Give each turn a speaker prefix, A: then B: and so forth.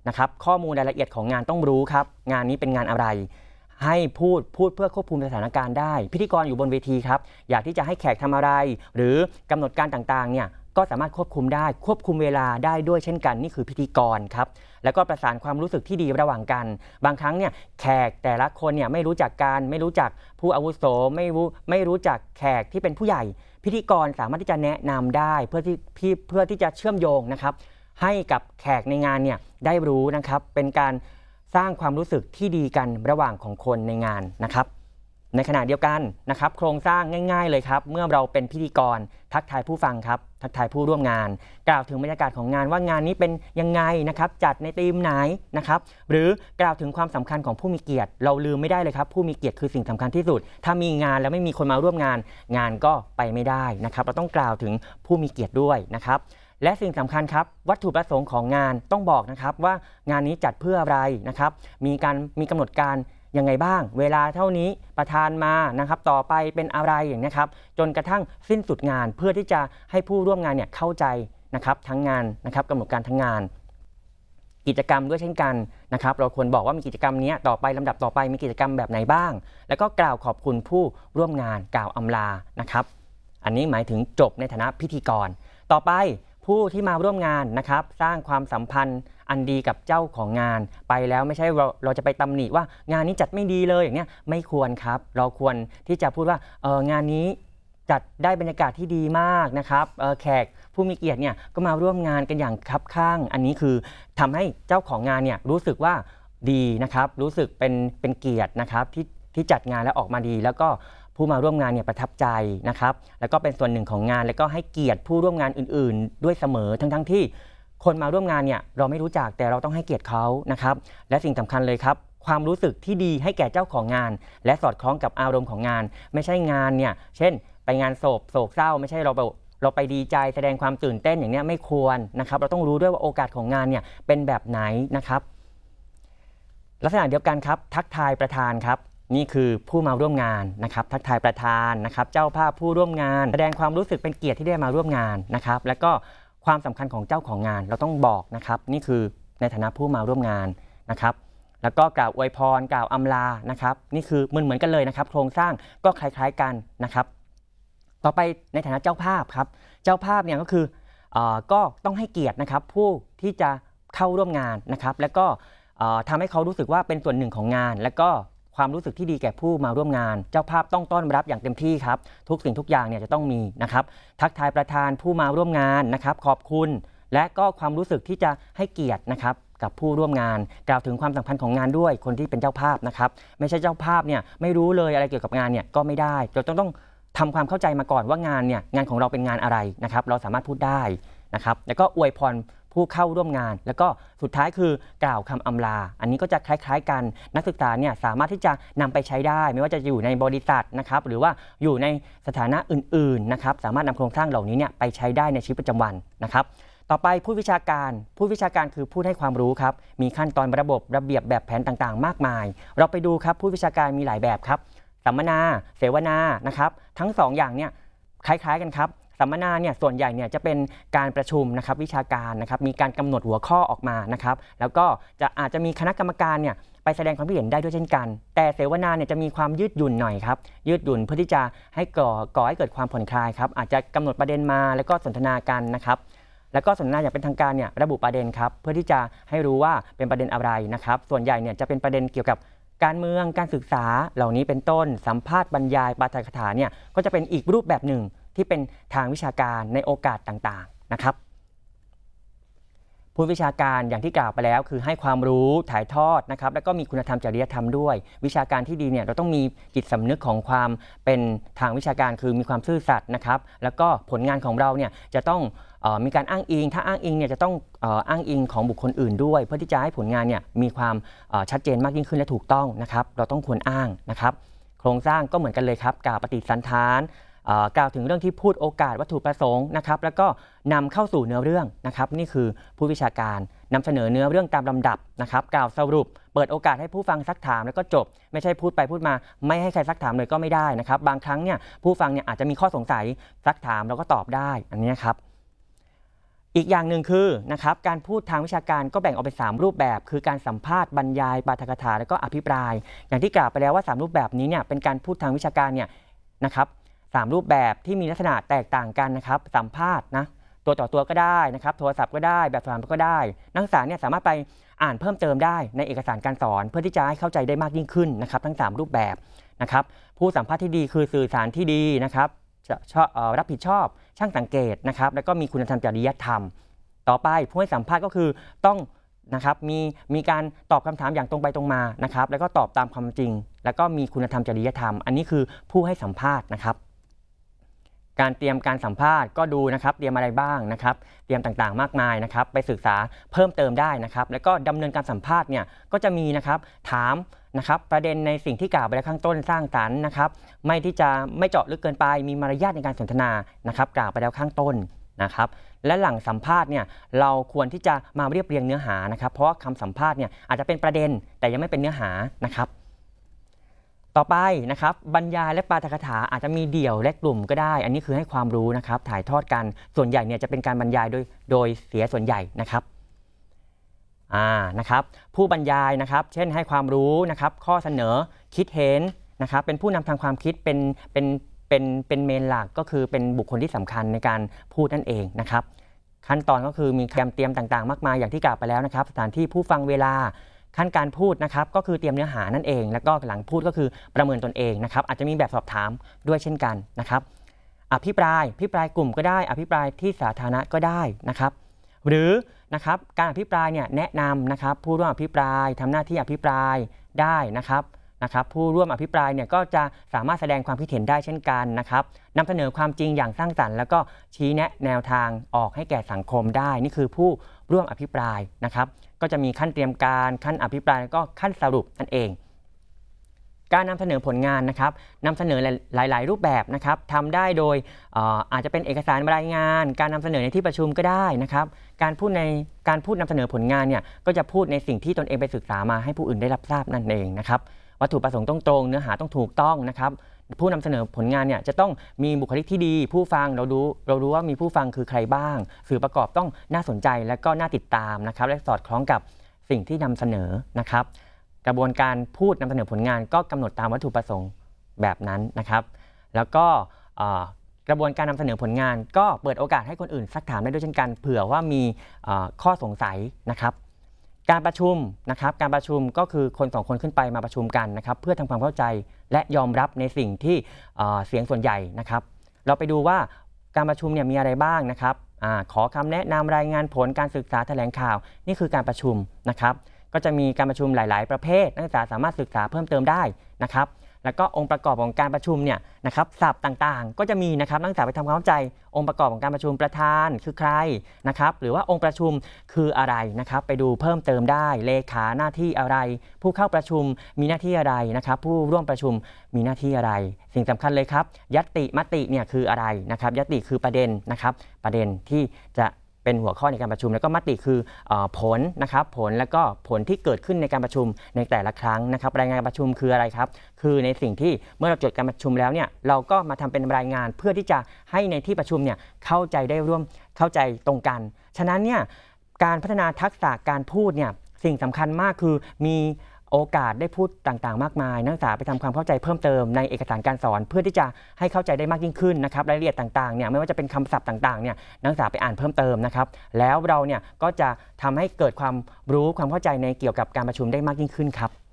A: นะครับข้อมูลรายละเอียดของงานต้องรู้ครับงานนี้เป็นงานอะไรให้พูดเพื่อควบคุมสถานการณ์ได้พิธีกรอยู่บนเวทีครับอยากที่จะให้แขกทำอะไรหรือกำหนดการต่างๆเนี่ยก็สามารถควบคุมได้ควบคุมเวลาได้ด้วยเช่นกันนี่คือพิธีกรครับแล้วก็ประสานความรู้สึกที่ดีระหว่างกันบางครั้งเนี่ยแขกแต่ละคนเนี่ยไม่รู้จักกันไม่รู้จักผู้อาวุโสไม่รู้จักแขกที่เป็นผู้ใหญ่พิธีกรสามารถที่จะแนะนำได้เพื่อที่จะเชื่อมโยงนะครับให้กับแขกในงานเนี่ยได้รู้นะครับเป็นการสร้างความรู้สึกที่ดีกันระหว่างของคนในงานนะครับในขณะเดียวกันนะครับโครงสร้างง่ายๆเลยครับเมื่อเราเป็นพิธีกรทักทายผู้ฟังครับทักทายผู้ร่วมงานกล่าวถึงบรรยากาศของงานว่างานนี้เป็นยังไงนะครับจัดในธีมไหนนะครับหรือกล่าวถึงความสำคัญของผู้มีเกียรติเราลืมไม่ได้เลยครับผู้มีเกียรติคือสิ่งสำคัญที่สุดถ้ามีงานแล้วไม่มีคนมาร่วมงานงานก็ไปไม่ได้นะครับเราต้องกล่าวถึงผู้มีเกียรติด้วยนะครับและสิ่งสำคัญครับวัตถุประสงค์ของงานต้องบอกนะครับว่างานนี้จัดเพื่ออะไรนะครับมีกำหนดการยังไงบ้างเวลาเท่านี้ประธานมานะครับต่อไปเป็นอะไรอย่างนี้ครับจนกระทั่งสิ้นสุดงานเพื่อที่จะให้ผู้ร่วมงานเนี่ยเข้าใจนะครับทั้งงานนะครับกำหนดการทั้งงานกิจกรรมด้วยเช่นกันนะครับเราควรบอกว่ามีกิจกรรมนี้ต่อไปลำดับต่อไปมีกิจกรรมแบบไหนบ้างแล้วก็กล่าวขอบคุณผู้ร่วมงานกล่าวอำลานะครับอันนี้หมายถึงจบในฐานะพิธีกรต่อไปผู้ที่มาร่วมงานนะครับสร้างความสัมพันธ์อันดีกับเจ้าของงานไปแล้วไม่ใช่เราจะไปตำหนิว่างานนี้จัดไม่ดีเลยอย่างเนี้ยไม่ควรครับเราควรที่จะพูดว่างานนี้จัดได้บรรยากาศที่ดีมากนะครับแขกผู้มีเกียรติเนี่ยก็มาร่วมงานกันอย่างคับข้างอันนี้คือทำให้เจ้าของงานเนี่ยรู้สึกว่าดีนะครับรู้สึกเป็นเกียรตินะครับที่จัดงานแล้วออกมาดีแล้วก็ผู้มาร่วมงานเนี่ยประทับใจนะครับแล้วก็เป็นส่วนหนึ่งของงานแล้วก็ให้เกียรติผู้ร่วมงานอื่นๆด้วยเสมอทั้งที่คนมาร่วมงานเนี่ยเราไม่รู้จักแต่เราต้องให้เกียรติเขานะครับและสิ่งสำคัญเลยครับความรู้สึกที่ดีให้แก่เจ้าของงานและสอดคล้องกับอารมณ์ของงานไม่ใช่งานเนี่ยเช่นไปงานโศกเศร้าไม่ใช่เราไปดีใจแสดงความตื่นเต้นอย่างนี้ไม่ควรนะครับเราต้องรู้ด้วยว่าโอกาสของงานเนี่ยเป็นแบบไหนนะครับลักษณะเดียวกันครับทักทายประธานครับนี่คือผู้มาร่วมงานนะครับทักทายประธานนะครับเจ้าภาพผู้ร่วมงานแสดงความรู้สึกเป็นเกียรติที่ได้มาร่วมงานนะครับแล้วก็ความสำคัญของเจ้าของงานเราต้องบอกนะครับนี่คือในฐานะผู้มาร่วมงานนะครับแล้วก็กล่าวอวยพรกล่าวอำลานะครับนี่คือเหมือนกันเลยนะครับโครงสร้างก็คล้ายๆกันนะครับต่อไปในฐานะเจ้าภาพครับเจ้าภาพเนี่ยก็คือก็ต้องให้เกียรตินะครับผู้ที่จะเข้าร่วมงานนะครับแล้วก็ทำให้เขารู้สึกว่าเป็นส่วนหนึ่งของงานแล้วก็ความรู้สึกที่ดีแก่ผู้มาร่วมงานเจ้าภาพต้องต้อนรับอย่างเต็มที่ครับทุกสิ่งทุกอย่างเนี่ยจะต้องมีนะครับทักทายประธานผู้มาร่วมงานนะครับขอบคุณและก็ความรู้สึกที่จะให้เกียรตินะครับกับผู้ร่วมงานกล่าวถึงความสำคัญของงานด้วยคนที่เป็นเจ้าภาพนะครับไม่ใช่เจ้าภาพเนี่ยไม่รู้เลยอะไรเกี่ยวกับงานเนี่ยก็ไม่ได้เราต้องทำความเข้าใจมาก่อนว่างานของเราเป็นงานอะไรนะครับเราสามารถพูดได้นะครับแล้วก็อวยพรผู้เข้าร่วมงานแล้วก็สุดท้ายคือกล่าวคำอำลาอันนี้ก็จะคล้ายๆกันนักศึกษาเนี่ยสามารถที่จะนำไปใช้ได้ไม่ว่าจะอยู่ในบริษัทนะครับหรือว่าอยู่ในสถานะอื่นๆนะครับสามารถนำโครงสร้างเหล่านี้เนี่ยไปใช้ได้ในชีวิตประจำวันนะครับต่อไปผู้วิชาการคือผู้ให้ความรู้ครับมีขั้นตอนระบบระเบียบแบบแผนต่างๆมากมายเราไปดูครับผู้วิชาการมีหลายแบบครับสัมมนาเสวนานะครับทั้ง2 อย่างเนี่ยคล้ายๆกันครับสัมมนาเนี่ยส่วนใหญ่เนี่ยจะเป็นการประชุมนะครับวิชาการนะครับมีการกำหนดหัวข้อออกมานะครับแล้วก็อาจจะมีคณะกรรมการเนี่ยไปแสดงความคิดเห็นได้ด้วยเช่นกันแต่เสวนาเนี่ยจะมีความยืดหยุ่นหน่อยครับยืดหยุ่นเพื่อที่จะให้ก่อให้เกิดความผ่อนคลายครับอาจจะกำหนดประเด็นมาแล้วก็สนทนากันนะครับแล้วก็สนทนาอย่างเป็นทางการเนี่ยระบุประเด็นครับเพื่อที่จะให้รู้ว่าเป็นประเด็นอะไรนะครับส่วนใหญ่เนี่ยจะเป็นประเด็นเกี่ยวกับการเมืองการศึกษาเหล่านี้เป็นต้นสัมภาษณ์บรรยายปาฐกถาเนี่ยก็จะเป็นอีกรูปแบบหนึ่งที่เป็นทางวิชาการในโอกาสต่างๆนะครับผู้วิชาการอย่างที่กล่าวไปแล้วคือให้ความรู้ถ่ายทอดนะครับแล้วก็มีคุณธรรมจริยธรรมด้วยวิชาการที่ดีเนี่ยเราต้องมีจิตสำนึกของความเป็นทางวิชาการคือมีความซื่อสัตย์นะครับแล้วก็ผลงานของเราเนี่ยจะต้องมีการอ้างอิงถ้าอ้างอิงเนี่ยจะต้องอ้างอิงของบุคคลอื่นด้วยเพื่อที่จะให้ผลงานเนี่ยมีความชัดเจนมากยิ่งขึ้นและถูกต้องนะครับเราต้องควรอ้างนะครับโครงสร้างก็เหมือนกันเลยครับกล่าวปฏิสันฐานกล่าวถึงเรื่องที่พูดโอกาสวัตถุประสงค์นะครับแล้วก็นำเข้าสู่เนื้อเรื่องนะครับนี่คือผู้วิชาการนำเสนอเนื้อเรื่องตามลำดับนะครับกล่าวสรุปเปิดโอกาสให้ผู้ฟังซักถามแล้วก็จบไม่ใช่พูดไปพูดมาไม่ให้ใครซักถามเลยก็ไม่ได้นะครับบางครั้งเนี่ยผู้ฟังเนี่ยอาจจะมีข้อสงสัยซักถามแล้วก็ตอบได้อันนี้ครับอีกอย่างหนึ่งคือนะครับการพูดทางวิชาการก็แบ่งออกเป็น3รูปแบบคือการสัมภาษณ์บรรยายปาฐกถาและก็อภิปรายอย่างที่กล่าวไปแล้วว่า3รูปแบบนี้เนี่ยเป็นการพูดทางวิชาการเนี่ยนะครับ3รูปแบบที่มีลักษณะแตกต่างกันนะครับสัมภาษณ์นะตัวต่อตัวก็ได้นะครับโทรศัพท์ก็ได้แบบสอบถามก็ได้นักศึกษาเนี่ยสามารถไปอ่านเพิ่มเติมได้ในเอกสารการสอนเพื่อที่จะให้เข้าใจได้มากยิ่งขึ้นนะครับทั้ง3รูปแบบนะครับผู้สัมภาษณ์ที่ดีคือสื่อสารที่ดีนะครับรับผิดชอบช่างสังเกตนะครับแล้วก็มีคุณธรรมจริยธรรมต่อไปผู้ให้สัมภาษณ์ก็คือต้องนะครับมีการตอบคำถามอย่างตรงไปตรงมานะครับแล้วก็ตอบตามความจริงแล้วก็มีคุณธรรมจริยธรรมอันนี้คือผู้ให้สัมภาษณ์นะครับการเตรียมการสัมภาษณ์ก็ดูนะครับเตรียมอะไรบ้างนะครับเตรียมต่างๆมากมายนะครับไปศึกษาเพิ่มเติมได้นะครับแล้วก็ดำเนินการสัมภาษณ์เนี่ยก็จะมีนะครับถามนะครับประเด็นในสิ่งที่กล่าวไปแล้วข้างต้นสร้างสรรค์นะครับไม่ที่จะไม่เจาะลึกเกินไปมีมารยาทในการสนทนานะครับกล่าวไปแล้วข้างต้นนะครับและหลังสัมภาษณ์เนี่ยเราควรที่จะมาเรียบเรียงเนื้อหานะครับเพราะว่าคำสัมภาษณ์เนี่ยอาจจะเป็นประเด็นแต่ยังไม่เป็นเนื้อหานะครับต่อไปนะครับบรรยายและปาฐกถาอาจจะมีเดี่ยวและกลุ่มก็ได้อันนี้คือให้ความรู้นะครับถ่ายทอดกันส่วนใหญ่เนี่ยจะเป็นการบรรยายโดยเสียส่วนใหญ่นะครับนะครับผู้บรรยายนะครับเช่นให้ความรู้นะครับข้อเสนอคิดเห็นนะครับเป็นผู้นำทางความคิดเป็นเมนหลักก็คือเป็นบุคคลที่สำคัญในการพูดนั่นเองนะครับขั้นตอนก็คือมีการเตรียมต่างๆมากมายอย่างที่กล่าวไปแล้วนะครับสถานที่ผู้ฟังเวลาขั้นการพูดนะครับก็คือเตรียมเนื้อหานั่นเองแล้วก็หลังพูดก็คือประเมินตนเองนะครับอาจจะมีแบบสอบถามด้วยเช่นกันนะครับอภิปรายกลุ่มก็ได้อภิปรายที่สาธารณะก็ได้นะครับหรือนะครับการอภิปรายเนี่ยแนะนำนะครับผู้ร่วมอภิปรายทำหน้าที่อภิปรายได้นะครับผู้ร่วมอภิปรายเนี่ยก็จะสามารถแสดงความคิดเห็นได้เช่นกันนะครับนำเสนอความจริงอย่างสร้างสรรค์แล้วก็ชี้แนะแนวทางออกให้แก่สังคมได้นี่คือผู้ร่วมอภิปรายนะครับก็จะมีขั้นเตรียมการขั้นอภิปรายแล้วก็ขั้นสรุปนั่นเองการนำเสนอผลงานนะครับนำเสนอหลายๆรูปแบบนะครับทำได้โดยอาจจะเป็นเอกสารรายงานการนำเสนอในที่ประชุมก็ได้นะครับการพูดนำเสนอผลงานเนี่ยก็จะพูดในสิ่งที่ตนเองไปศึกษามาให้ผู้อื่นได้รับทราบนั่นเองนะครับวัตถุประสงค์ต้องตรงเนื้อหาต้องถูกต้องนะครับผู้นำเสนอผลงานเนี่ยจะต้องมีบุคลิกที่ดีผู้ฟังเรารู้ว่ามีผู้ฟังคือใครบ้างสื่อประกอบต้องน่าสนใจและก็น่าติดตามนะครับและสอดคล้องกับสิ่งที่นำเสนอนะครับกระบวนการพูดนำเสนอผลงานก็กำหนดตามวัตถุประสงค์แบบนั้นนะครับแล้วก็กระบวนการนำเสนอผลงานก็เปิดโอกาสให้คนอื่นซักถามได้ด้วยเช่นกันเผื่อว่ามีข้อสงสัยนะครับการประชุมนะครับการประชุมก็คือคน2คนขึ้นไปมาประชุมกันนะครับเพื่อทำความเข้าใจและยอมรับในสิ่งที่เสียงส่วนใหญ่นะครับเราไปดูว่าการประชุมเนี่ยมีอะไรบ้างนะครับขอคำแนะนำรายงานผลการศึกษาแถลงข่าวนี่คือการประชุมนะครับก็จะมีการประชุมหลายๆประเภทนักศึกษาสามารถศึกษาเพิ่มเติมได้นะครับแล้วก็องค์ประกอบของการประชุมเนี่ยนะครับศัพท์ต่างๆก็จะมีนะครับนักศึกษาไปทำความเข้าใจองค์ประกอบของการประชุมประธานคือใครนะครับหรือว่าองค์ประชุมคืออะไรนะครับไปดูเพิ่มเติมได้เลขาหน้าที่อะไรผู้เข้าประชุมมีหน้าที่อะไรนะครับผู้ร่วมประชุมมีหน้าที่อะไรสิ่งสำคัญเลยครับญัตติมติเนี่ยคืออะไรนะครับญัตติคือประเด็นนะครับประเด็นที่จะเป็นหัวข้อในการประชุมแล้วก็มติคือผลนะครับผลแล้วก็ผลที่เกิดขึ้นในการประชุมในแต่ละครั้งนะครับรายงานประชุมคืออะไรครับคือในสิ่งที่เมื่อเราจดการประชุมแล้วเนี่ยเราก็มาทำเป็นรายงานเพื่อที่จะให้ในที่ประชุมเนี่ยเข้าใจได้ร่วมเข้าใจตรงกันฉะนั้นเนี่ยการพัฒนาทักษะการพูดเนี่ยสิ่งสำคัญมากคือมีโอกาสได้พูดต่างๆมากมายนักศึกษาไปทำความเข้าใจเพิ่มเติมในเอกสารการสอนเพื่อที่จะให้เข้าใจได้มากยิ่งขึ้นนะครับรายละเอียดต่างๆเนี่ยไม่ว่าจะเป็นคำศัพท์ต่างๆเนี่ยนักศึกษาไปอ่านเพิ่มเติมนะครับแล้วเราเนี่ยก็จะทำให้เกิดความรู้ความเข้าใจในเกี่ยวกับการประชุมได้มากยิ่งขึ้นครับ